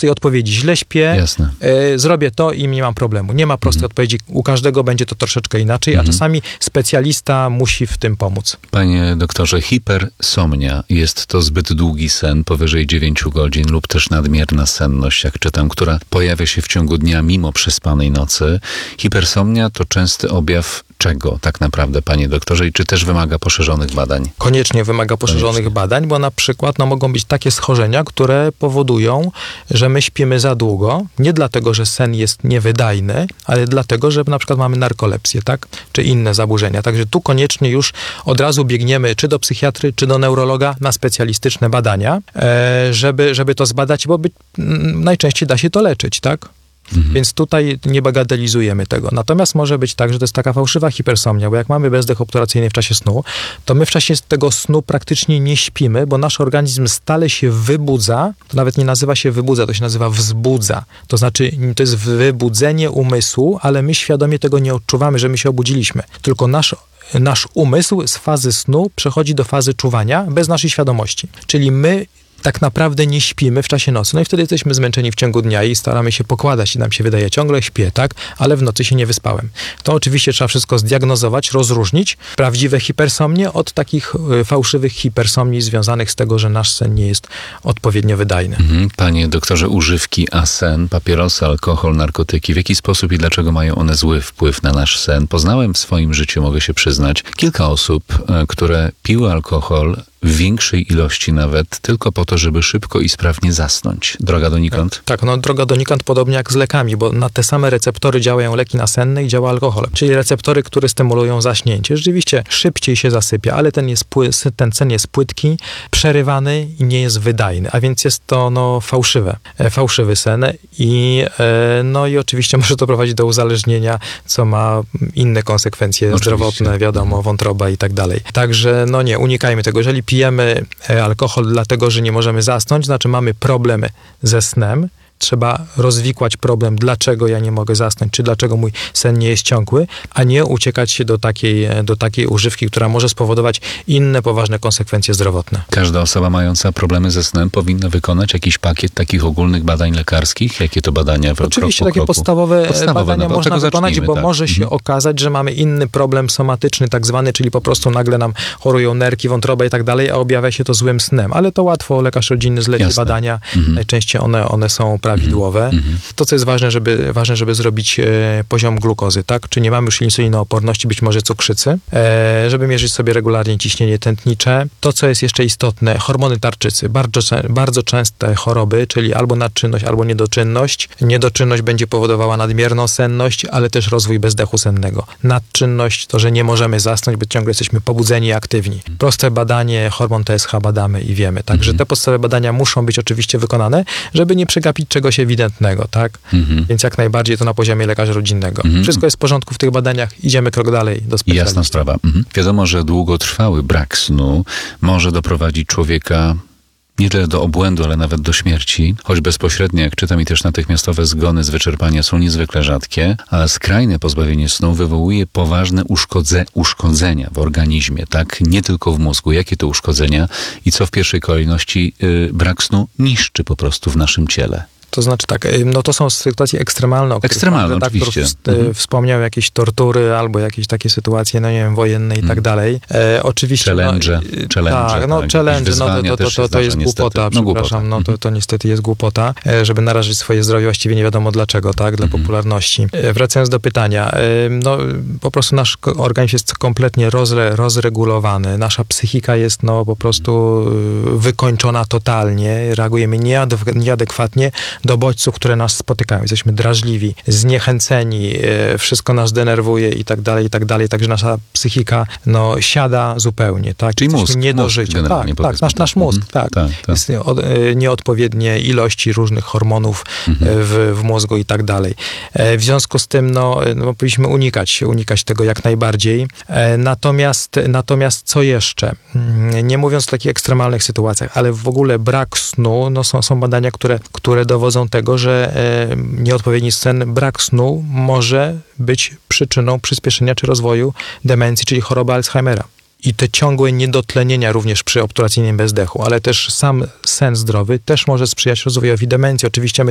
prostej odpowiedzi. Źle śpię, Jasne. Zrobię to i nie mam problemu. Nie ma prostej odpowiedzi. U każdego będzie to troszeczkę inaczej, a czasami specjalista musi w tym pomóc. Panie doktorze, hipersomnia, jest to zbyt długi sen, powyżej 9 godzin lub też nadmierna senność, jak czytam, która pojawia się w ciągu dnia mimo przespanej nocy. Hipersomnia to częsty objaw czego tak naprawdę, panie doktorze, i czy też wymaga poszerzonych badań? Koniecznie wymaga poszerzonych badań, bo na przykład mogą być takie schorzenia, które powodują, że my śpimy za długo, nie dlatego, że sen jest niewydajny, ale dlatego, że na przykład mamy narkolepsję, tak? Czy inne zaburzenia. Także tu koniecznie już od razu biegniemy czy do psychiatry, czy do neurologa na specjalistyczne badania, żeby to zbadać, bo najczęściej da się to leczyć, tak? Więc tutaj nie bagatelizujemy tego. Natomiast może być tak, że to jest taka fałszywa hipersomnia, bo jak mamy bezdech obturacyjny w czasie snu, to my w czasie tego snu praktycznie nie śpimy, bo nasz organizm stale się wybudza, to nawet nie nazywa się wybudza, to się nazywa wzbudza. To znaczy, to jest wybudzenie umysłu, ale my świadomie tego nie odczuwamy, że my się obudziliśmy. Tylko nasz umysł z fazy snu przechodzi do fazy czuwania bez naszej świadomości. Czyli my tak naprawdę nie śpimy w czasie nocy. No i wtedy jesteśmy zmęczeni w ciągu dnia i staramy się pokładać i nam się wydaje, ciągle śpię, tak? Ale w nocy się nie wyspałem. To oczywiście trzeba wszystko zdiagnozować, rozróżnić prawdziwe hipersomnie od takich fałszywych hipersomni związanych z tego, że nasz sen nie jest odpowiednio wydajny. Panie doktorze, używki, a sen, papierosy, alkohol, narkotyki, w jaki sposób i dlaczego mają one zły wpływ na nasz sen? Poznałem w swoim życiu, mogę się przyznać, kilka osób, które piły alkohol w większej ilości nawet, tylko po to, żeby szybko i sprawnie zasnąć. Droga donikąd? Tak, droga donikąd podobnie jak z lekami, bo na te same receptory działają leki nasenne i działa alkohol. Czyli receptory, które stymulują zaśnięcie. Rzeczywiście szybciej się zasypia, ale ten sen jest płytki, przerywany i nie jest wydajny, a więc jest to fałszywy sen i oczywiście może to prowadzić do uzależnienia, co ma inne konsekwencje zdrowotne, wiadomo, wątroba i tak dalej. Także nie, unikajmy tego. Jeżeli pijemy alkohol dlatego, że nie możemy zasnąć, znaczy mamy problemy ze snem, trzeba rozwikłać problem, dlaczego ja nie mogę zasnąć, czy dlaczego mój sen nie jest ciągły, a nie uciekać się do takiej używki, która może spowodować inne poważne konsekwencje zdrowotne. Każda osoba mająca problemy ze snem powinna wykonać jakiś pakiet takich ogólnych badań lekarskich? Jakie to badania? Oczywiście takie podstawowe badania można wykonać, bo może się okazać, że mamy inny problem somatyczny, tak zwany, czyli po prostu nagle nam chorują nerki, wątroba i tak dalej, a objawia się to złym snem. Ale to łatwo lekarz rodzinny zleci badania. Najczęściej one są prawidłowe. To, co jest ważne, żeby zrobić poziom glukozy, tak? Czy nie mamy już insulinooporności, być może cukrzycy, żeby mierzyć sobie regularnie ciśnienie tętnicze. To, co jest jeszcze istotne, hormony tarczycy. Bardzo częste choroby, czyli albo nadczynność, albo niedoczynność. Niedoczynność będzie powodowała nadmierną senność, ale też rozwój bezdechu sennego. Nadczynność to, że nie możemy zasnąć, bo ciągle jesteśmy pobudzeni i aktywni. Proste badanie, hormon TSH badamy i wiemy. Także te podstawowe badania muszą być oczywiście wykonane, żeby nie przegapić czegoś ewidentnego, tak? Więc jak najbardziej to na poziomie lekarza rodzinnego. Wszystko jest w porządku w tych badaniach, idziemy krok dalej do specjalisty. Jasna sprawa. Wiadomo, że długotrwały brak snu może doprowadzić człowieka nie tyle do obłędu, ale nawet do śmierci, choć bezpośrednie, jak czytam, i też natychmiastowe zgony z wyczerpania są niezwykle rzadkie, a skrajne pozbawienie snu wywołuje poważne uszkodzenia w organizmie, tak? Nie tylko w mózgu. Jakie to uszkodzenia i co w pierwszej kolejności brak snu niszczy po prostu w naszym ciele? To znaczy tak, to są sytuacje ekstremalne, o których redaktor wspomniał, jakieś tortury albo jakieś takie sytuacje, wojenne i tak dalej. Oczywiście. Challenge. To jest głupota, przepraszam. To niestety jest głupota, żeby narażyć swoje zdrowie właściwie nie wiadomo dlaczego, tak, dla popularności. Wracając do pytania, po prostu nasz organizm jest kompletnie rozregulowany. Nasza psychika jest po prostu wykończona totalnie. Reagujemy nieadekwatnie do bodźców, które nas spotykają. Jesteśmy drażliwi, zniechęceni, wszystko nas denerwuje i tak dalej. Także nasza psychika siada zupełnie. Tak? Czyli mózg. Nie do życia. Tak, nasz mózg. Tak. Jest nieodpowiednie ilości różnych hormonów w mózgu i tak dalej. W związku z tym powinniśmy unikać tego jak najbardziej. Natomiast co jeszcze? Nie mówiąc o takich ekstremalnych sytuacjach, ale w ogóle brak snu, są badania, które dowodzą tego, że nieodpowiedni sen, brak snu może być przyczyną przyspieszenia czy rozwoju demencji, czyli choroby Alzheimera. I te ciągłe niedotlenienia również przy obturacyjnym bezdechu, ale też sam sen zdrowy też może sprzyjać rozwojowi demencji. Oczywiście my